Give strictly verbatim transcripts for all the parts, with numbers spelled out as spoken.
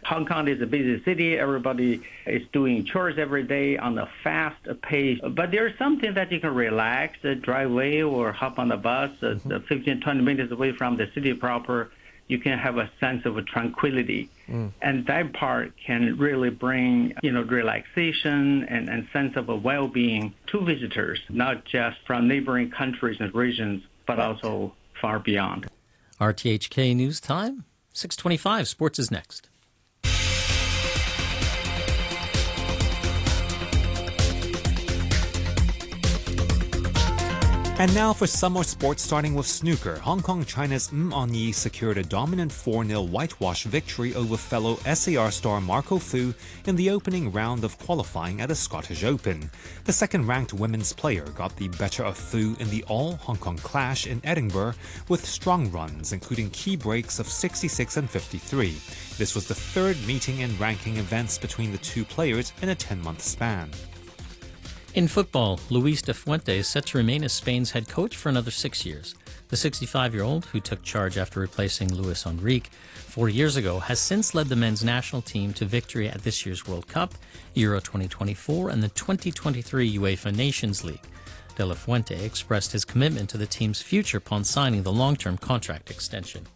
Hong Kong is a busy city. Everybody is doing chores every day on a fast pace. But there's something that you can relax, uh, drive away or hop on the bus, uh, mm-hmm. fifteen, twenty minutes away from the city proper. You can have a sense of tranquility. Mm. And that part can really bring, you know, relaxation and, and sense of a well-being to visitors, not just from neighboring countries and regions, but also far beyond. R T H K News Time, six twenty-five. Sports is next. And now for some more sports, starting with snooker. Hong Kong China's M On-yi secured a dominant four nil whitewash victory over fellow S A R star Marco Fu in the opening round of qualifying at the Scottish Open. The second-ranked women's player got the better of Fu in the all-Hong Kong clash in Edinburgh with strong runs, including key breaks of sixty-six and fifty-three. This was the third meeting in ranking events between the two players in a ten-month span. In football, Luis de Fuente is set to remain as Spain's head coach for another six years. The sixty-five-year-old, who took charge after replacing Luis Enrique four years ago, has since led the men's national team to victory at this year's World Cup, Euro twenty twenty-four, and the twenty twenty-three UEFA Nations League. De La Fuente expressed his commitment to the team's future upon signing the long-term contract extension.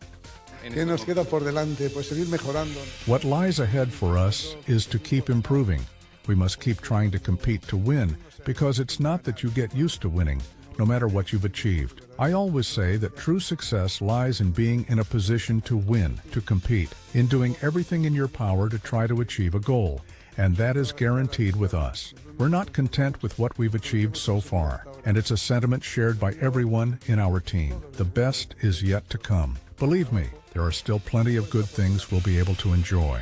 What lies ahead for us is to keep improving. We must keep trying to compete to win, because it's not that you get used to winning, no matter what you've achieved. I always say that true success lies in being in a position to win, to compete, in doing everything in your power to try to achieve a goal. And that is guaranteed with us. We're not content with what we've achieved so far, and it's a sentiment shared by everyone in our team. The best is yet to come. Believe me, there are still plenty of good things we'll be able to enjoy.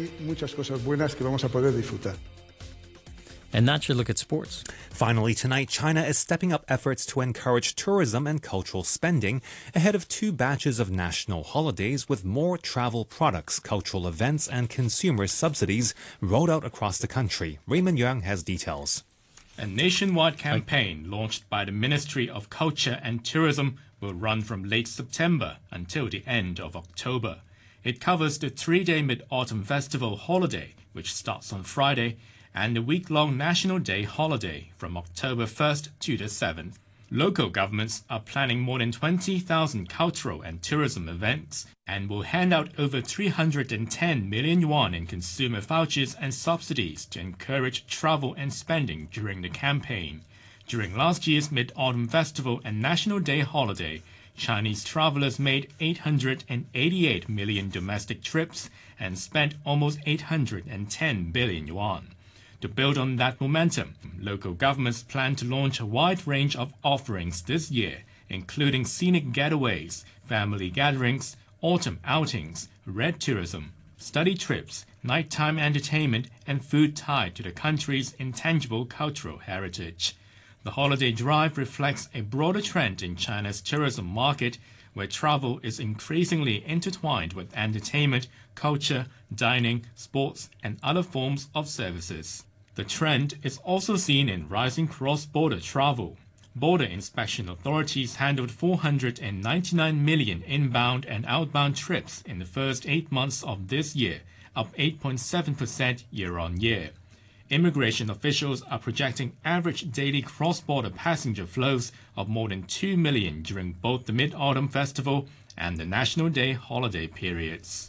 And that's your look at sports. Finally, tonight, China is stepping up efforts to encourage tourism and cultural spending ahead of two batches of national holidays with more travel products, cultural events, and consumer subsidies rolled out across the country. Raymond Young has details. A nationwide campaign launched by the Ministry of Culture and Tourism will run from late September until the end of October. It covers the three-day Mid-Autumn Festival holiday, which starts on Friday, and the week-long National Day holiday from October first to the seventh. Local governments are planning more than twenty thousand cultural and tourism events and will hand out over three hundred ten million yuan in consumer vouchers and subsidies to encourage travel and spending during the campaign. During last year's Mid-Autumn Festival and National Day holiday, Chinese travelers made eight hundred eighty-eight million domestic trips and spent almost eight hundred ten billion yuan. To build on that momentum, local governments plan to launch a wide range of offerings this year, including scenic getaways, family gatherings, autumn outings, red tourism, study trips, nighttime entertainment, and food tied to the country's intangible cultural heritage. The holiday drive reflects a broader trend in China's tourism market, where travel is increasingly intertwined with entertainment, culture, dining, sports, and other forms of services. The trend is also seen in rising cross-border travel. Border inspection authorities handled four hundred ninety-nine million inbound and outbound trips in the first eight months of this year, up eight point seven percent year-on-year. Immigration officials are projecting average daily cross-border passenger flows of more than two million during both the Mid-Autumn Festival and the National Day holiday periods.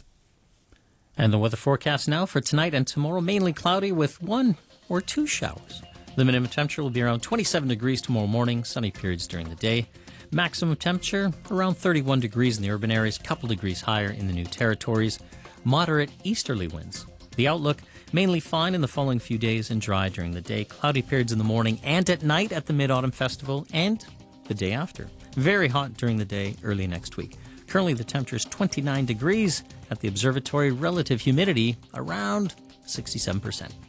And the weather forecast now for tonight and tomorrow, mainly cloudy with one or two showers. The minimum temperature will be around twenty-seven degrees tomorrow morning, sunny periods during the day. Maximum temperature around thirty-one degrees in the urban areas, a couple degrees higher in the New Territories. Moderate easterly winds. The outlook, mainly fine in the following few days and dry during the day. Cloudy periods in the morning and at night at the Mid-Autumn Festival and the day after. Very hot during the day early next week. Currently the temperature is twenty-nine degrees at the observatory. Relative humidity around sixty-seven percent.